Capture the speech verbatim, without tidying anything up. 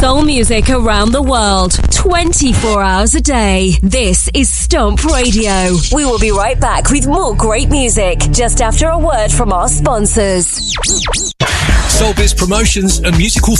soul music around the world, twenty-four hours a day. This is Stomp Radio. We will be right back with more great music just after a word from our sponsors. Soulbiz Promotions and Musical